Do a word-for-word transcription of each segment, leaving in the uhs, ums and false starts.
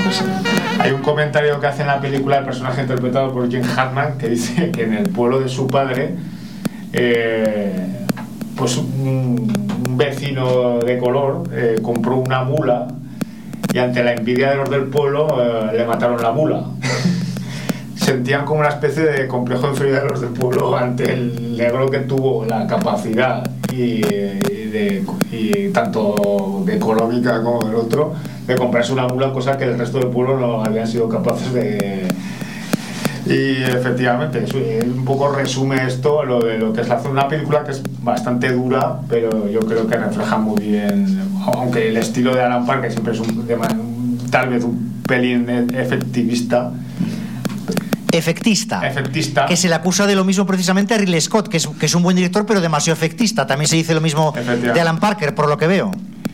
Hay un comentario que hace en la película el personaje interpretado por Gene Hackman que dice que en el pueblo de su padre eh, pues un, un vecino de color eh, compró una mula y ante la envidia de los del pueblo eh, le mataron la mula. Sentían como una especie de complejo de inferioridad de los del pueblo ante el negro que tuvo la capacidad y, y, de, y tanto de económica como del otro de comprarse una mula, cosa que el resto del pueblo no habían sido capaces de. Y efectivamente un poco resume esto lo de lo que es la una película que es bastante dura, pero yo creo que refleja muy bien, aunque el estilo de Alan Parker siempre es un, de, tal vez un pelín efectivista Efectista, efectista, que se le acusa de lo mismo precisamente a Ridley Scott, que es, que es un buen director pero demasiado efectista. También se dice lo mismo de Alan Parker, por lo que veo.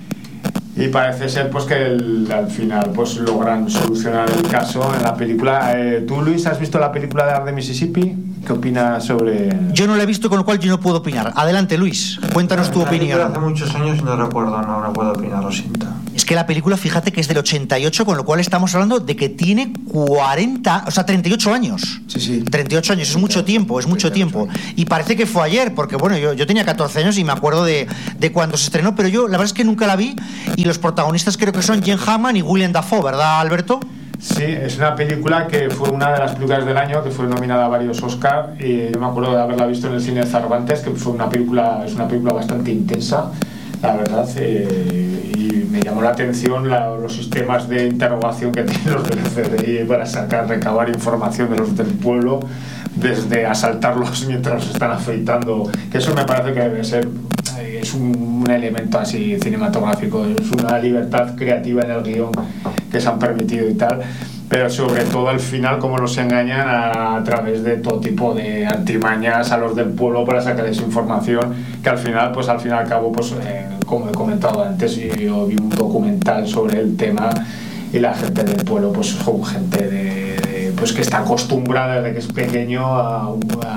Y parece ser pues que el, al final pues logran solucionar el caso en la película. Eh, ¿Tú, Luis, has visto la película de Art de Mississippi? ¿Qué opinas sobre...? Yo no la he visto, con lo cual yo no puedo opinar. Adelante, Luis, cuéntanos tu la opinión. Hace muchos años y no recuerdo, no, no puedo opinar, lo siento. Es que la película, fíjate que es del ochenta y ocho, con lo cual estamos hablando de que tiene cuarenta, o sea, treinta y ocho años. Sí, sí. treinta y ocho años, es mucho tiempo, es mucho tiempo. Y parece que fue ayer, porque bueno, yo, yo tenía catorce años y me acuerdo de, de cuando se estrenó, pero yo la verdad es que nunca la vi y los protagonistas creo que son Gene Hackman y William Dafoe, ¿verdad, Alberto? Sí, es una película que fue una de las películas del año, que fue nominada a varios Oscar, y yo me acuerdo de haberla visto en el cine de Cervantes, que fue una película, es una película bastante intensa, la verdad, eh, y me llamó la atención la, los sistemas de interrogación que tienen los del F B I para sacar, recabar información de los del pueblo, desde asaltarlos mientras los están afeitando, que eso me parece que debe ser, eh, es un, un elemento así cinematográfico, es una libertad creativa en el guión que se han permitido y tal, pero sobre todo al final cómo los engañan a, a través de todo tipo de artimañas a los del pueblo para sacarles información, que al final, pues al fin y al cabo, pues eh, como he comentado antes, yo vi un documental sobre el tema y la gente del pueblo pues son gente de, de, pues que está acostumbrada desde que es pequeño a,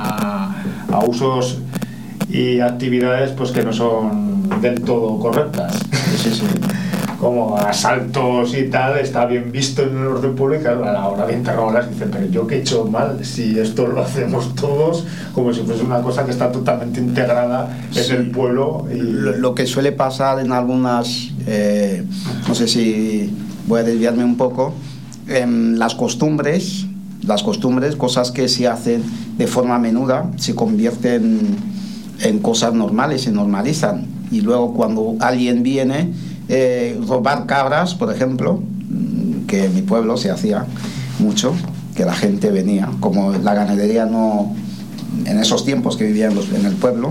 a, a usos y actividades pues que no son del todo correctas. Sí, sí. Como asaltos y tal, está bien visto en el orden público, a la hora de interrogarlas dicen, pero yo qué he hecho mal si esto lo hacemos todos, como si fuese una cosa que está totalmente integrada en sí. el pueblo. Y... Lo, lo que suele pasar en algunas, eh, no sé si voy a desviarme un poco, en las costumbres, las costumbres, cosas que se hacen de forma menuda, se convierten en cosas normales, se normalizan, y luego cuando alguien viene, eh, robar cabras, por ejemplo, que en mi pueblo se hacía mucho, que la gente venía, como la ganadería no, en esos tiempos que vivían los, en el pueblo,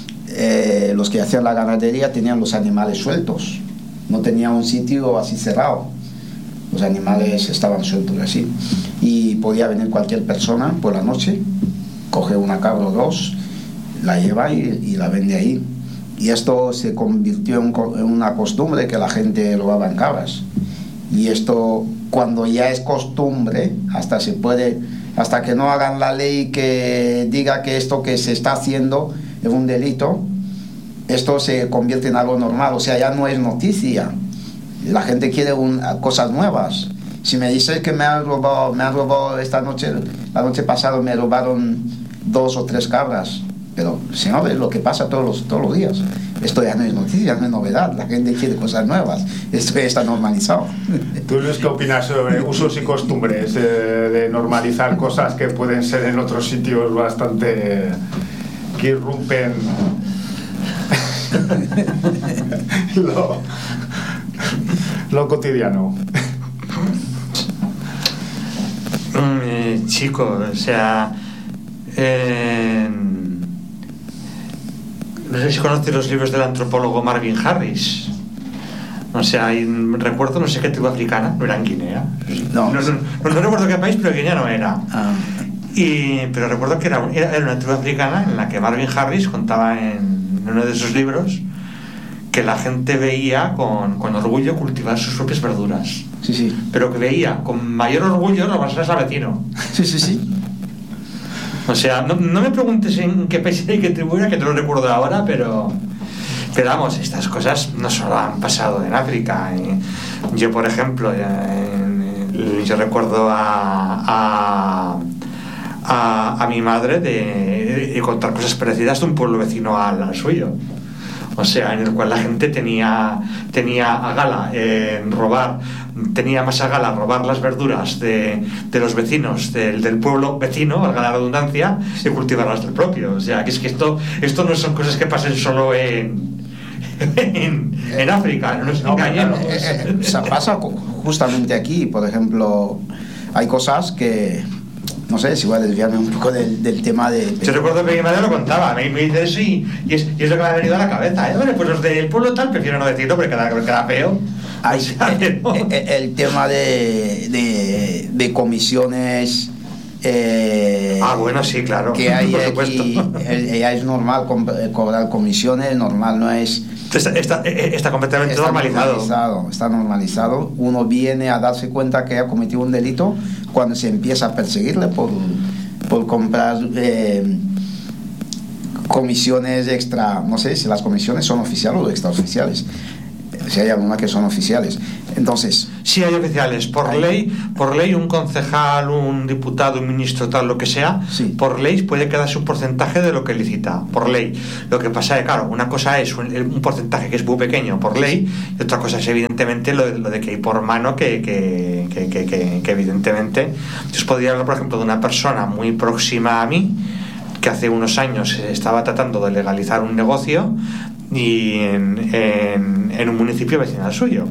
eh, los que hacían la ganadería tenían los animales sueltos, no tenían un sitio así cerrado, los animales estaban sueltos así, y podía venir cualquier persona por la noche, coge una cabra o dos, la lleva y, y la vende ahí. Y esto se convirtió en, en una costumbre, que la gente robaba en cabras. Y esto, cuando ya es costumbre, hasta se puede, hasta que no hagan la ley que diga que esto que se está haciendo es un delito, esto se convierte en algo normal, o sea, ya no es noticia. La gente quiere un, cosas nuevas. Si me dices que me han robado, me han robado esta noche, la noche pasada me robaron dos o tres cabras, pero si no ves lo que pasa todos los, todos los días, esto ya no es noticia, no es novedad, la gente quiere cosas nuevas, esto ya está normalizado. ¿Tú, Luis, qué opinas sobre usos y costumbres, eh, de normalizar cosas que pueden ser en otros sitios bastante, que irrumpen lo, lo cotidiano? Mm, chico, o sea, eh, no sé si conoces los libros del antropólogo Marvin Harris. O sea, hay, recuerdo, no sé qué tribu africana, no era en Guinea. No, no, no, no, no recuerdo qué país, pero Guinea no era. Ah. Y, pero recuerdo que era, era, era una tribu africana en la que Marvin Harris contaba en uno de sus libros que la gente veía con, con orgullo cultivar sus propias verduras. Sí, sí. Pero que veía con mayor orgullo robárselas al vecino. Sí, sí, sí. O sea, no, no me preguntes en qué país y qué tribu era, que no lo recuerdo ahora, pero... Pero vamos, estas cosas no solo han pasado en África. Yo, por ejemplo, en, yo recuerdo a, a, a, a mi madre de, de contar cosas parecidas de un pueblo vecino al, al suyo. O sea, en el cual la gente tenía, tenía a gala en eh, robar, tenía más a gala robar las verduras de, de los vecinos del, del pueblo vecino, valga la redundancia, y cultivarlas del propio. O sea, que es que esto, esto no son cosas que pasen solo en, en, en África, no nos engañemos. No, eh, eh, o sea, pasa justamente aquí, por ejemplo, hay cosas que... No sé si voy a desviarme un poco del, del tema de... Yo recuerdo que mi madre lo contaba, me, me dice eso y, y, es, y es lo que me ha venido a la cabeza. ¿eh? Bueno, pues los del pueblo tal prefiero no decirlo porque queda, queda feo. Hay, o sea, el, no. el, el tema de, de, de comisiones... Eh, ah, bueno, sí, claro. Que hay por supuesto. aquí, el, ya es normal cobrar comisiones, normal no es... Está, está, está completamente está normalizado. normalizado. Está normalizado. Uno viene a darse cuenta que ha cometido un delito cuando se empieza a perseguirle por, por comprar eh, comisiones extra. No sé si las comisiones son oficiales o extraoficiales. Si hay alguna que son oficiales. Entonces... Sí, hay oficiales. Por hay... ley, por ley un concejal, un diputado, un ministro, tal, lo que sea, sí. por ley puede quedarse un porcentaje de lo que licita, por ley. Lo que pasa es que, claro, una cosa es un, un porcentaje que es muy pequeño por ley, y otra cosa es evidentemente lo, lo de que hay por mano que, que, que, que, que, que evidentemente... Yo os podría hablar, por ejemplo, de una persona muy próxima a mí, que hace unos años estaba tratando de legalizar un negocio y en, en, en un municipio vecinal suyo.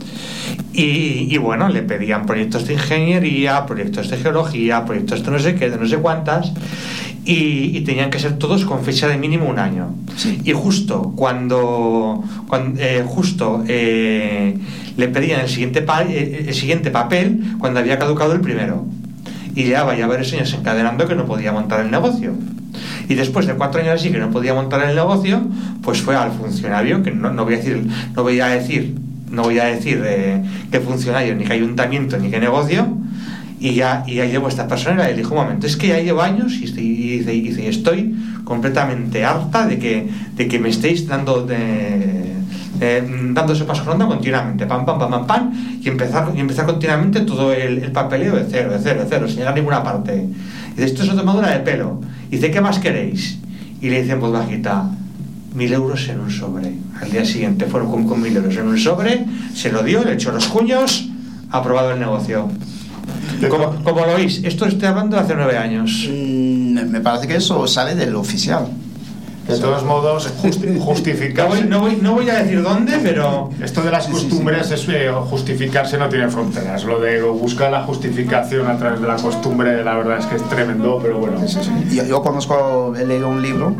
Y, y bueno, le pedían proyectos de ingeniería, proyectos de geología, proyectos de no sé qué, de no sé cuántas, y, y tenían que ser todos con fecha de mínimo un año. Sí. Y justo cuando, cuando eh, justo eh, le pedían el siguiente, pa, eh, el siguiente papel cuando había caducado el primero. Y llevaba ya varios años encadenando que no podía montar el negocio. Y después de cuatro años así que no podía montar el negocio, pues fue al funcionario, que no, no voy a decir, no voy a decir, no voy a decir eh, qué funcionario, ni qué ayuntamiento, ni qué negocio, y ya, y ya llevo a esta persona y le dijo, un momento, es que ya llevo años y estoy, y, y, y estoy completamente harta de que, de que me estéis dando de, Eh, dando ese paso ronda continuamente, pam, pam, pam, pam, pam, y empezar, y empezar continuamente todo el, el papeleo de cero, de cero, de cero, sin llegar a ninguna parte. Y dice, esto es una tomadura de pelo. Y dice, ¿qué más queréis? Y le dice en voz bajita, mil euros en un sobre. Al día siguiente fueron con, con mil euros en un sobre, se lo dio, le echó los cuños, aprobado el negocio. Como, como lo oís, esto estoy hablando de hace nueve años. Mm, me parece que eso sale del oficial. De todos modos, justi justificarse. No voy, no, voy, no voy a decir dónde, pero. Esto de las costumbres, sí, sí, sí. Es, eh, justificarse no tiene fronteras. Lo de buscar la justificación a través de la costumbre, la verdad es que es tremendo, pero bueno. Sí, sí, sí. Yo, yo conozco, he leído un libro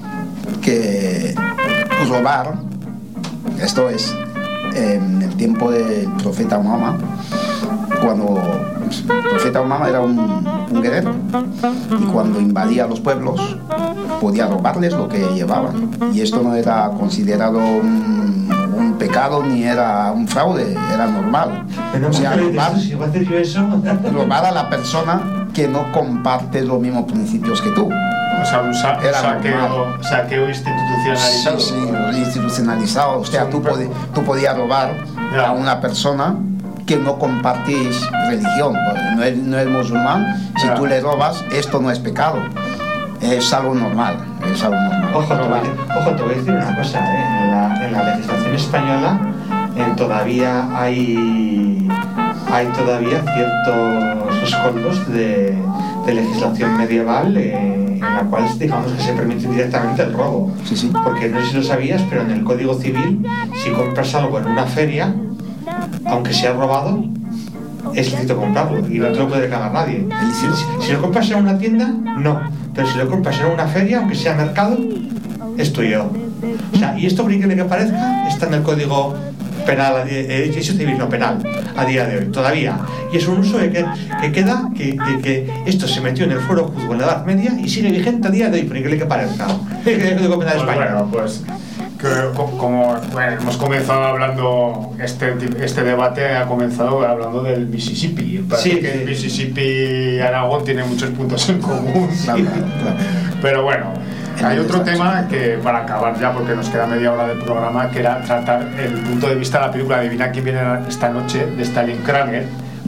que robar, esto es en el tiempo del profeta Mahoma, cuando el profeta Mahoma era un, un guerrero y cuando invadía los pueblos podía robarles lo que llevaban, y esto no era considerado un, un pecado ni era un fraude, era normal. Pero o sea, robar, si voy a hacer yo eso, robar a la persona que no comparte los mismos principios que tú. O sea, un sa era saqueo, saqueo institucionalizado. Sí, sí, institucionalizado. O sea, tú, pod tú podías robar ya. a una persona que no compartís religión, no es, no es musulmán. Si ya. tú le robas, esto no es pecado, es algo normal, es algo normal. Ojo, te voy, ojo, te voy a decir una cosa, ¿eh? en, la, en la legislación española eh, todavía hay, hay todavía ciertos rescoldos de, de legislación medieval eh, en la cual digamos que se permite directamente el robo. Sí, sí. Porque no sé si lo sabías, pero en el Código Civil, si compras algo en una feria, aunque sea robado, es lícito comprarlo y no te lo puede reclamar nadie. Si, si lo compras en una tienda, no. Pero si lo compras en una feria, aunque sea mercado, es tuyo. O sea, y esto, por increíble que parezca, está en el Código Penal, eh, civil, no penal, a día de hoy, todavía. Y es un uso que, que queda, que, que, que esto se metió en el Fuero Juzgo en la Edad Media y sigue vigente a día de hoy, por increíble que parezca. El Código Penal pues español. Bueno, pues... Que, como bueno, hemos comenzado hablando, este, este debate ha comenzado hablando del Mississippi. Parece sí, que el Mississippi y Aragón tienen muchos puntos en común. Claro, claro. Pero bueno, hay otro tema que, para acabar ya, porque nos queda media hora del programa, que era tratar el punto de vista de la película Adivina quién viene esta noche, de Stalin Kramer,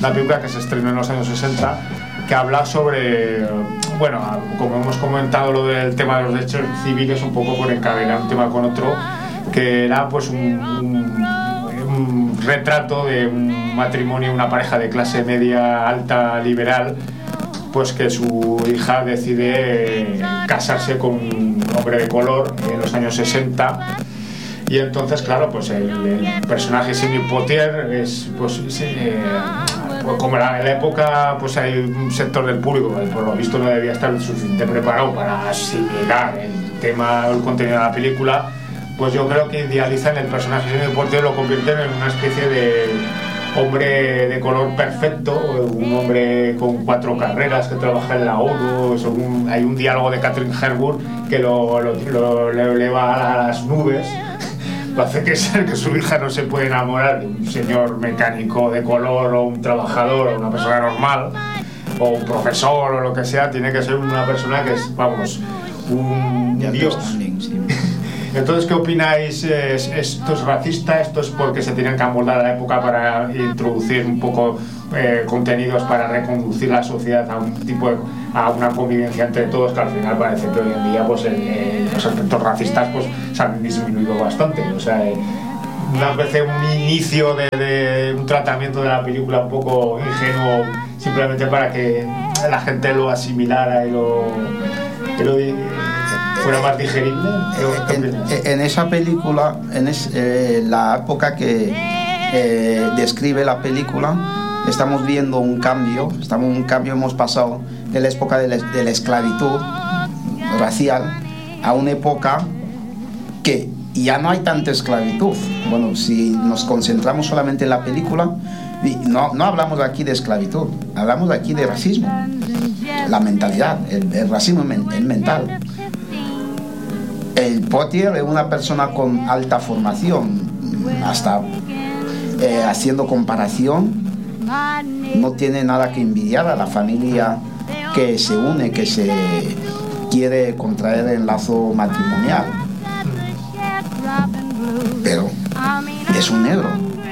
una película que se estrenó en los años sesenta, que habla sobre, bueno, como hemos comentado lo del tema de los derechos civiles, un poco por encadenar un tema con otro, que era pues un, un, un retrato de un matrimonio, una pareja de clase media alta liberal, pues que su hija decide casarse con un hombre de color en los años sesenta. Y entonces, claro, pues el, el personaje Sidney Poitier es, pues, eh, pues como la, en la época, pues hay un sector del público que por lo visto no debía estar suficientemente preparado para asimilar el tema o el contenido de la película, pues yo creo que idealizan el personaje Sidney Poitier, lo convierten en una especie de hombre de color perfecto, un hombre con cuatro carreras que trabaja en la ONU. Un, hay un diálogo de Catherine Hepburn que lo, lo, lo, lo eleva a las nubes. Hace que ser que su hija no se puede enamorar de un señor mecánico de color o un trabajador o una persona normal o un profesor o lo que sea, tiene que ser una persona que es, vamos, un dios. Entonces, ¿qué opináis? ¿Es, ¿Esto es racista? ¿Esto es porque se tienen que amoldar a la época para introducir un poco eh, contenidos para reconducir la sociedad a un tipo de, a una convivencia entre todos, que al final parece que hoy en día pues, el, el, los aspectos racistas pues, se han disminuido bastante? O sea, eh, una vez un inicio de, de un tratamiento de la película un poco ingenuo, simplemente para que la gente lo asimilara y lo... Y lo fuera más digerible. En, en esa película, en es, eh, la época que eh, describe la película, estamos viendo un cambio, estamos un cambio hemos pasado de la época de la, de la esclavitud racial a una época que ya no hay tanta esclavitud. Bueno, si nos concentramos solamente en la película, no, no hablamos aquí de esclavitud, hablamos aquí de racismo, la mentalidad, el, el racismo es mental. El Poitier es una persona con alta formación, hasta eh, haciendo comparación, no tiene nada que envidiar a la familia que se une, que se quiere contraer el lazo matrimonial. Pero es un negro.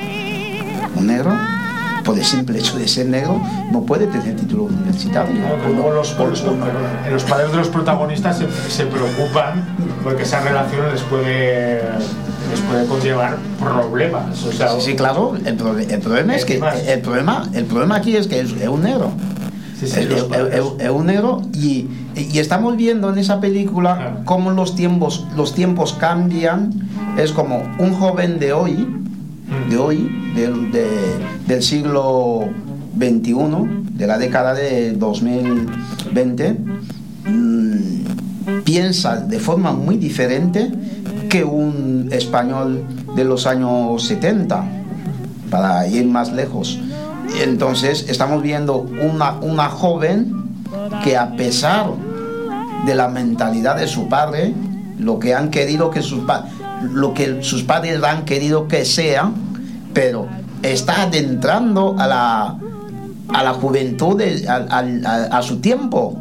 Un negro, por el simple hecho de ser negro, no puede tener título universitario. No, los, los, los, los padres de los protagonistas se, se preocupan porque esa relación les puede, les puede conllevar problemas. O sea, sí, sí, claro. El, pro, el problema es que el problema, el problema aquí es que es, es un negro. Sí, sí, es, es, es, es un negro y, y estamos viendo en esa película claro. Cómo los tiempos, los tiempos cambian. Es como un joven de hoy, de hoy, del, de, del siglo veintiuno, de la década de dos mil veinte, mmm, piensa de forma muy diferente que un español de los años setenta, para ir más lejos. Entonces estamos viendo una, una joven que, a pesar de la mentalidad de su padre, lo que han querido que sus padres lo que sus padres han querido que sea, pero está adentrando a la, a la juventud, de, a, a, a su tiempo.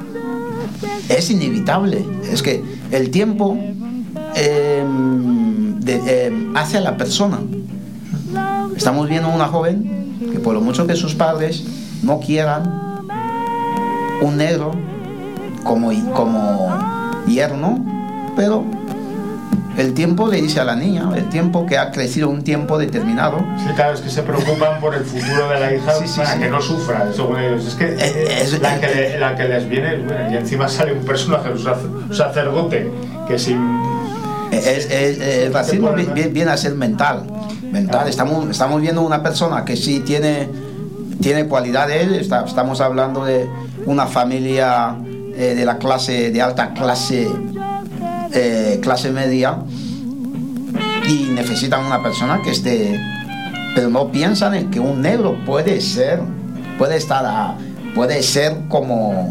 Es inevitable. Es que el tiempo eh, de, eh, hace a la persona. Estamos viendo una joven que, por lo mucho que sus padres no quieran un negro como, como yerno, pero el tiempo le dice a la niña, el tiempo que ha crecido un tiempo determinado. Sí, claro, es que se preocupan por el futuro de la hija, sí, sí, para sí. que no sufra. Eso, es que es, es, la, que le, la que les viene, bueno, y encima sale un personaje, un sacerdote, que sin... Es, es, es, el racismo viene, viene a ser mental. mental. Estamos, estamos viendo una persona que sí tiene, tiene cualidades. Está, estamos hablando de una familia eh, de la clase, de alta clase, Eh, clase media, y necesitan una persona que esté, pero no piensan en que un negro puede ser, puede estar a, puede ser como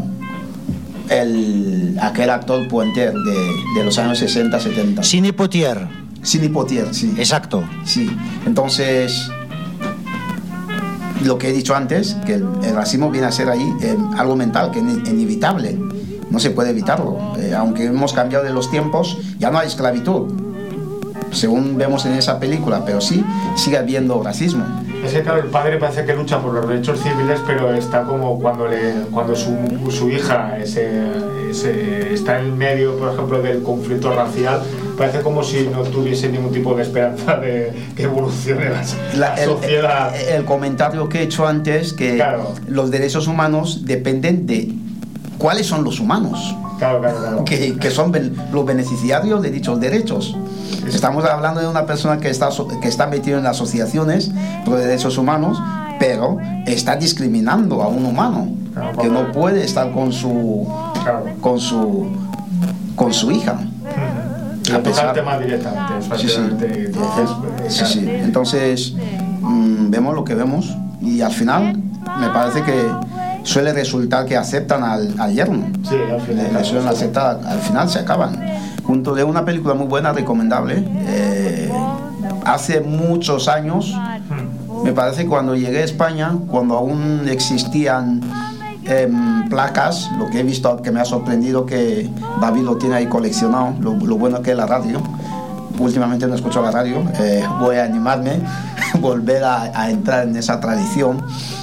el aquel actor Poitier de, de los años sesenta setenta. Sidney Poitier. Sidney Poitier, sí. Exacto. Sí. Entonces, lo que he dicho antes, que el, el racismo viene a ser ahí eh, algo mental, que es inevitable. No se puede evitarlo. Eh, aunque hemos cambiado de los tiempos, ya no hay esclavitud, según vemos en esa película, pero sí sigue habiendo racismo. Es que claro, el padre parece que lucha por los derechos civiles, pero está como cuando le, cuando su, su hija ese, ese, está en medio, por ejemplo, del conflicto racial, parece como si no tuviese ningún tipo de esperanza de que evolucione la, la, la sociedad. El, el, el comentario que he hecho antes, que claro. los derechos humanos dependen de cuáles son los humanos. Claro, claro, claro. Que, que son ben, los beneficiarios de dichos derechos. Estamos hablando de una persona que está, que está metida en asociaciones por derechos humanos, pero está discriminando a un humano, claro, que no puede estar con su, claro. con su, con su hija. Uh-huh. A pesar del tema directamente. Sí, sí. Es, sí, sí. Entonces mmm, vemos lo que vemos y al final me parece que suele resultar que aceptan al, al yerno. Sí, al final. Le, le suelen aceptar, al final se acaban. Junto de una película muy buena, recomendable. Eh, hace muchos años, me parece que cuando llegué a España, cuando aún existían eh, placas, lo que he visto que me ha sorprendido que David lo tiene ahí coleccionado, lo, lo bueno que es la radio. Últimamente no escucho la radio, eh, voy a animarme, volver a, a entrar en esa tradición.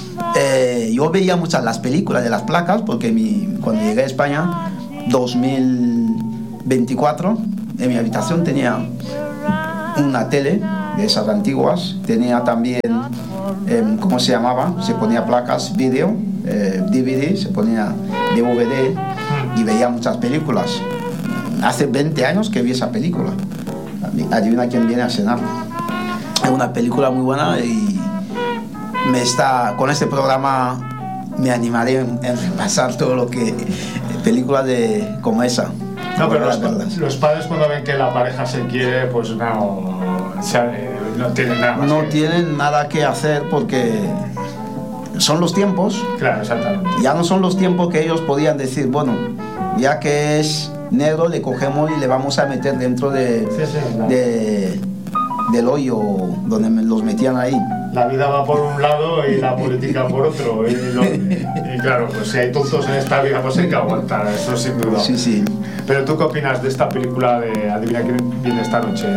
Eh, yo veía muchas las películas de las placas porque mi, cuando llegué a España dos mil veinticuatro en mi habitación tenía una tele de esas antiguas, tenía también eh, ¿cómo se llamaba? Se ponía placas vídeo, eh, D V D, se ponía D V D y veía muchas películas. Hace veinte años que vi esa película. Adivina quién viene a cenar. Es una película muy buena y me está, con este programa me animaré en, en repasar todo lo que películas de como esa. No, pero los, los padres cuando ven que la pareja se quiere, pues no, o sea, no tienen nada más no que... tienen nada que hacer porque son los tiempos. Claro, exactamente. Ya no son los tiempos que ellos podían decir, bueno, ya que es negro le cogemos y le vamos a meter dentro de, sí, sí, claro. de del hoyo donde los metían ahí. La vida va por un lado y la política por otro. Y, lo, y claro, pues si hay tontos en esta vida, pues hay que aguantar, eso sin duda. Sí, sí. Pero ¿tú qué opinas de esta película de Adivina quién viene esta noche?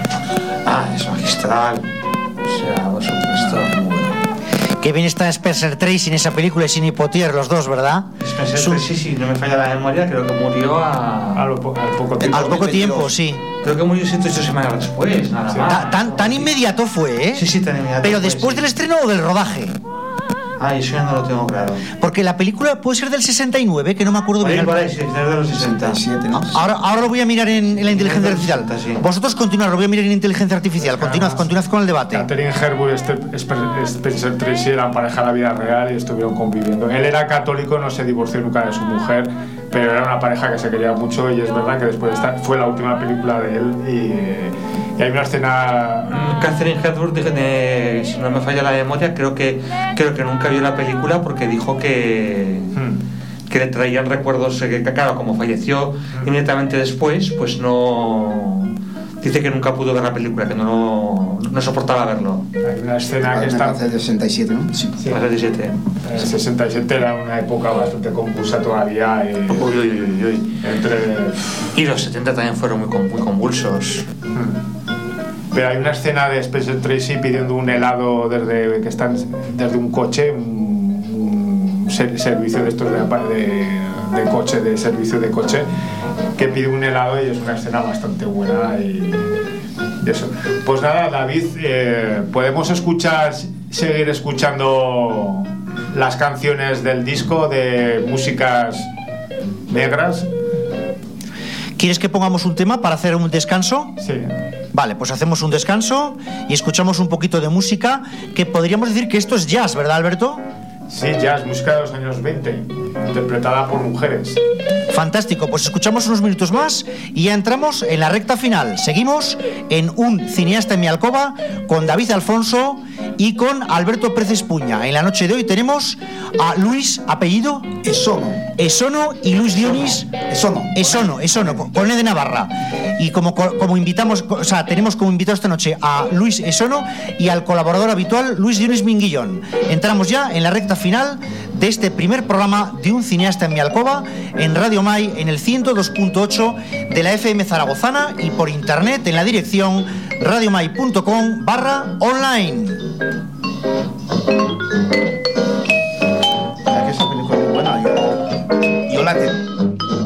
Ah, es magistral. O sea, por supuesto. Muy bueno. Que bien está Spencer Tracy en esa película y Sidney Poitier, los dos, ¿verdad? Spencer Tracy, si no me falla la memoria, creo que murió a... A lo po al poco tiempo. Al poco tiempo, sí. Creo que murió siete o ocho semanas después, nada sí. más. Tan, tan inmediato fue, ¿eh? Sí, sí, tan inmediato. Pero fue, después sí. del estreno o del rodaje. Ah, eso ya no lo tengo claro. Porque la película puede ser del sesenta y nueve, que no me acuerdo bien. Vale, sí, de los sesenta. sesenta y siete, ¿no? Ahora, ahora lo voy a mirar en, en la inteligencia artificial. Sí. Vosotros continuad, lo voy a mirar en inteligencia artificial. Continuad, continuad con el debate. Catherine Hepburn y Spencer Tracy eran pareja en la vida real y estuvieron conviviendo. Él era católico, no se divorció nunca de su mujer, pero era una pareja que se quería mucho y es verdad que después de esta fue la última película de él y, y hay una escena... Catherine Hepburn, si no me falla la memoria, creo que, creo que nunca vio la película porque dijo que... Hmm. que le traían recuerdos, que claro, como falleció inmediatamente después, pues no... Dice que nunca pudo ver la película, que no, no soportaba verlo. Hay una escena ah, que está... de sesenta y siete, ¿no? Sí. Sí. sesenta y siete. El sesenta y siete era una época bastante convulsa todavía. Y, uy, uy, uy, uy. Entre... Y los setenta también fueron muy, muy convulsos. Pero hay una escena de Spencer Tracy pidiendo un helado desde que están desde un coche, un, un servicio de estos de, de, de coche, de servicio de coche, que pide un helado y es una escena bastante buena y, y eso. Pues nada, David, eh, podemos escuchar, seguir escuchando las canciones del disco de músicas negras. ¿Quieres que pongamos un tema para hacer un descanso? Sí. Vale, pues hacemos un descanso y escuchamos un poquito de música, que podríamos decir que esto es jazz, ¿verdad, Alberto? Sí, jazz, música de los años veinte, interpretada por mujeres. Fantástico, pues escuchamos unos minutos más y ya entramos en la recta final. Seguimos en Un cineasta en mi alcoba con David Alfonso y con Alberto Pérez Espuña. En la noche de hoy tenemos a Luis, apellido Esono. Esono y Luis Dionis Esono. Esono, Esono, con E de Navarra. Y como, como invitamos, o sea, tenemos como invitado esta noche a Luis Esono y al colaborador habitual Luis Dionis Minguillón. Entramos ya en la recta final de este primer programa de Un cineasta en mi alcoba en Radio Mai en el ciento dos punto ocho de la F M zaragozana y por internet en la dirección radiomai punto com barra online. Ya que esta película es muy buena, yo, yo la te-